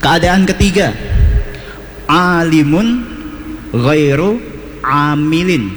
Keadaan ketiga, alimun ghairu amilin,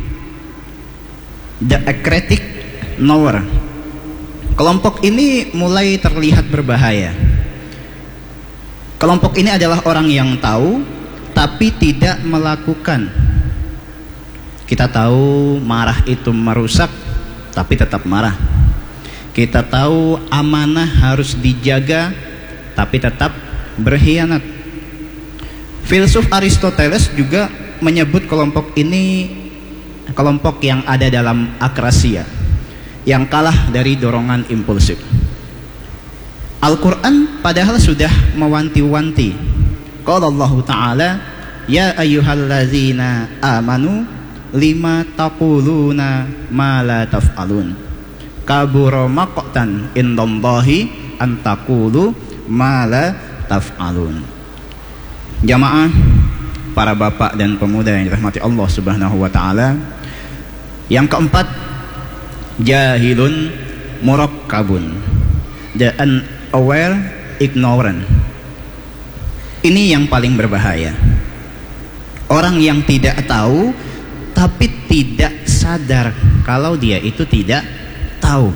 the eclectic knower. Kelompok ini mulai terlihat berbahaya. Kelompok ini adalah orang yang tahu tapi tidak melakukan. Kita tahu marah itu merusak tapi tetap marah. Kita tahu amanah harus dijaga tapi tetap berkhianat. Filsuf Aristoteles juga menyebut kelompok ini kelompok yang ada dalam akrasia, yang kalah dari dorongan impulsif. Al-Quran padahal sudah mewanti-wanti. Qala Allah Ta'ala, ya ayyuhallazina amanu lima taquluna ma la taf'alun. Kabura maqtan indallahi an taqulu ma la taf'alun. Jamaah, para bapak dan pemuda yang dirahmati Allah Subhanahu wa taala. Yang keempat, jahilun murakkabun, the unaware ignorant. Ini yang paling berbahaya. Orang yang tidak tahu tapi tidak sadar kalau dia itu tidak tahu.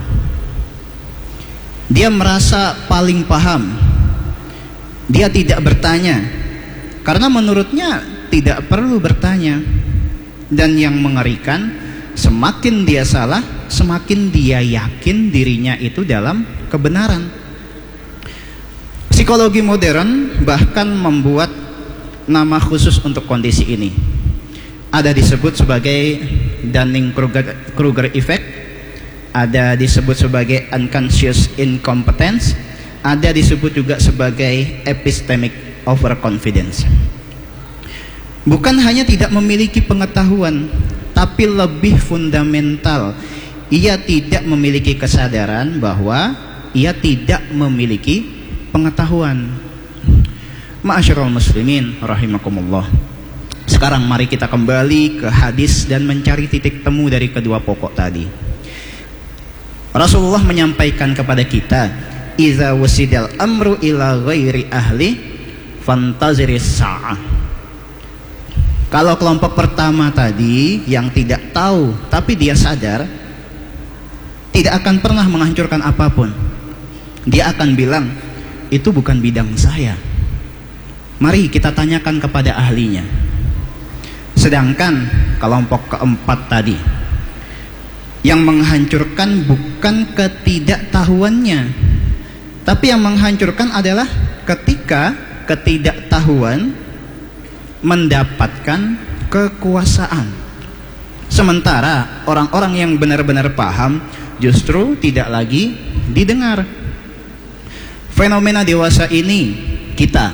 Dia merasa paling paham. Dia tidak bertanya karena menurutnya tidak perlu bertanya. Dan yang mengerikan, semakin dia salah, semakin dia yakin dirinya itu dalam kebenaran. Psikologi modern bahkan membuat nama khusus untuk kondisi ini. Ada disebut sebagai Dunning-Kruger effect, ada disebut sebagai unconscious incompetence, ada disebut juga sebagai epistemic overconfidence. Bukan hanya tidak memiliki pengetahuan, tapi lebih fundamental, ia tidak memiliki kesadaran bahwa ia tidak memiliki pengetahuan. Ma'asyiral muslimin rahimakumullah. Sekarang mari kita kembali ke hadis dan mencari titik temu dari kedua pokok tadi. Rasulullah menyampaikan kepada kita, iza wasidal amru ila ghairi ahli fantaziris sa'ah. Kalau kelompok pertama tadi yang tidak tahu tapi dia sadar, tidak akan pernah menghancurkan apapun. Dia akan bilang, itu bukan bidang saya. Mari kita tanyakan kepada ahlinya. Sedangkan kelompok keempat tadi, yang menghancurkan bukan ketidaktahuannya, tapi yang menghancurkan adalah ketika ketidaktahuan mendapatkan kekuasaan. Sementara orang-orang yang benar-benar paham justru tidak lagi didengar. Fenomena dewasa ini, kita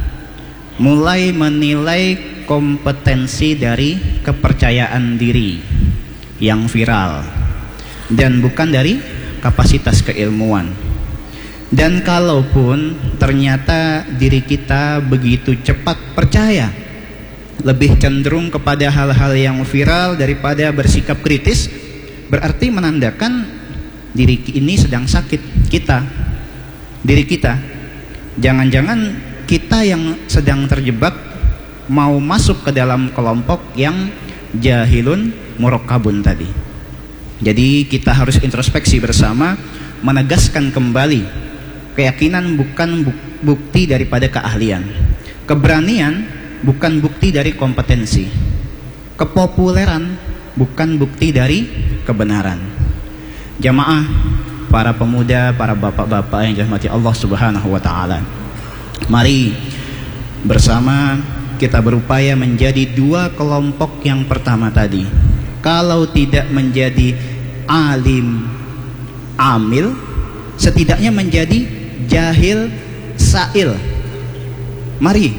mulai menilai kompetensi dari kepercayaan diri yang viral dan bukan dari kapasitas keilmuan. Dan kalaupun ternyata diri kita begitu cepat percaya, lebih cenderung kepada hal-hal yang viral daripada bersikap kritis, berarti menandakan diri ini sedang sakit. Diri kita, jangan-jangan kita yang sedang terjebak mau masuk ke dalam kelompok yang jahilun murakkabun tadi. Jadi kita harus introspeksi bersama, menegaskan kembali keyakinan bukan bukti daripada keahlian, keberanian bukan bukti dari kompetensi, kepopuleran bukan bukti dari kebenaran. Jamaah, para pemuda, para bapak-bapak yang dirahmati Allah Subhanahu wa taala, mari bersama kita berupaya menjadi dua kelompok yang pertama tadi. Kalau tidak menjadi alim amil, setidaknya menjadi jahil sa'il. Mari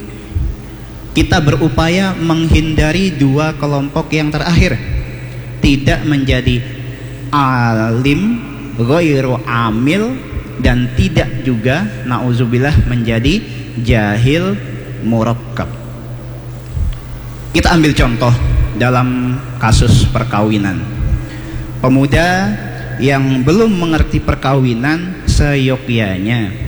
kita berupaya menghindari dua kelompok yang terakhir, tidak menjadi alim ghairu amil dan tidak juga na'udzubillah menjadi jahil murakkab. Kita ambil contoh dalam kasus perkawinan. Pemuda yang belum mengerti perkawinan seyogyanya